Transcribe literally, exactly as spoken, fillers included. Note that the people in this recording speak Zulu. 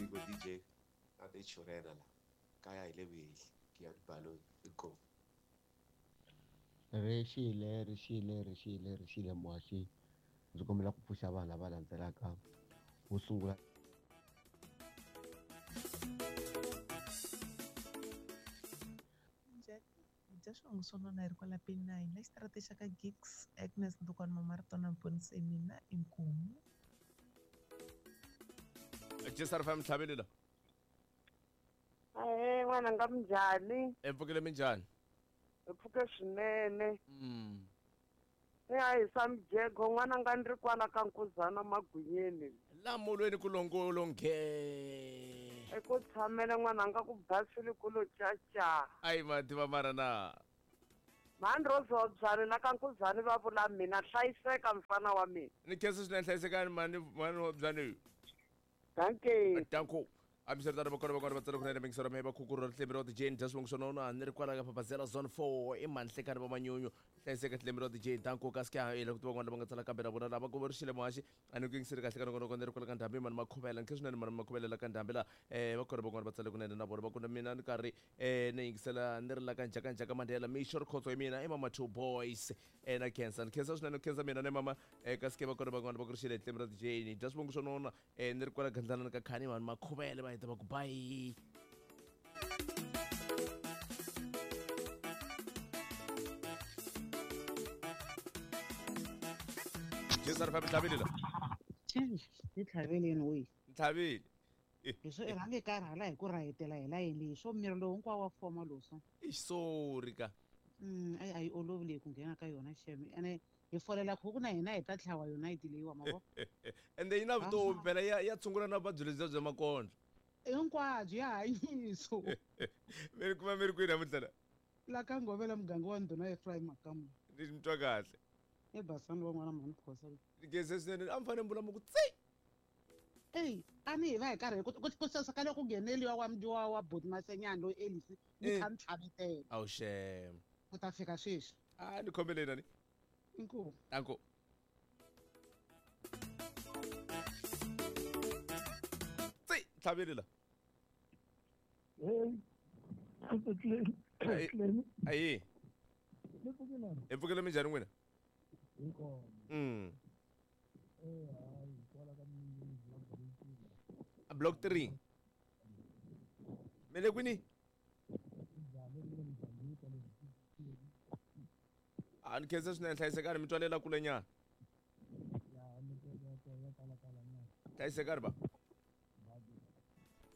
Tiko D J ate chorena la kaya ile bili ke ya dipalo iko re xile re xile re xile re xile moaxi ndzi kombela ku pfuxa vanhu lava landzelaka wo sungula dya swihongo swo nona hi ri kwala P nine na xitarata xa ka Gigs Agnes Ndukwana Mamarito na Mponisi mina inkomu Jesar fam tlhabelela Ahee n'wananga minjhani? empfukile minjhani Hi pfuke swinene. mm Ni ya hisa mijeko n'wananga ni ri kwala ka Nkuzana Magwinyeni. la molweni ku longolonghe Eku tshamela n'wananga ku basile ku lo caca. ai mativa marana Mani Rozo byani na ka Nkuzana va vula mina hlayiseka mfana wa mina. ni khensa swinene hlayisekani mani mani wa byani Danke. danko amisirtana bakona bakona batsala kunene mengisero me bakukuru tlemiro the jane just ngsono na ni ri kwala ka papazela zone four i manhlekani ba manyunyu hlayiseka tlemiro the jane danko ka ske ha ela kutuba ngwana banga tsala kambela bona laba go borishile moashi ani ku ngisiri kahle kana kono ni ri kwala ka ndambi mani makhubela nkeswinene mani makhubela ka ndambi la eh bakona bakona batsala kunene na bona bakona mina ni karhi eh ni ngisela ni ri la ka njaka njaka mandela me sure khotso ya mina i mama two boys eh na cancer cancer swinene cancer mina ne mama eh ka ske bakona bakona bakurishile tlemiro the jane just ngsono eh ni ri kwala gandlana ka khani mani makhubela ba ita ba bye Jesar fa tlhabile la Ni tlhaveleni we. tlhabile Leswo e range karhala hi ku rayetela hi layeni leyi swo miri lowu hinkwawo wa foma loso. i sorry ka Mm ai ai olovi leyi ku nghena ka yona sheme ene hi folela khuku na hina hi ta tlhawa United leyi wa mavo. ende yina vutomi phela ya ya tshungula na vabyi lebyi bya makondlo Hinkwabyo ya hanyiso. mi ri kuma mi ri kwini namuntlha La ka Ngovela muganga wa Ndhuna Ephraim Makamu. ni mi twa kahle E basani van'wana mhani khosa. ni khensa swinene a mi fanele mbula mi ku tsi Ey a ni hi va hi karhi ku ku sasakale ku ngheneliwa wa mdiwa wa Boti Masenyana loyi Elisi ni kha ni tlhavetela. awu shem Ku ta fika sweswi. a ni khomeleni ani Inkomu. danko tsi tlhabile la Hey, Clean, Hey. clean. ayi Lepukile. empfukile minjhani n'wina Inkomo. mm Eh, hayi, kwala ka mini wa Brisbane. block three mi le kwini Njhani ri njhani ka le. a ni khensa swinene hlayisekani mi twalela kule nyana Ya ni ke ya ya kala kala na. hlayisekani ba